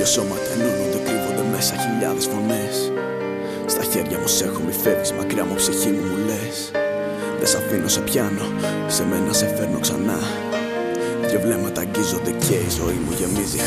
Δυο σώματα ενώνονται, κρύβονται μέσα χιλιάδες φωνές. Στα χέρια μου σε έχω, μη φεύγεις μακριά μου, ψυχή μου λες. Δεν σ' αφήνω, σε πιάνω, σε μένα σε φέρνω ξανά. Δυο βλέμματα αγγίζονται και η ζωή μου γεμίζει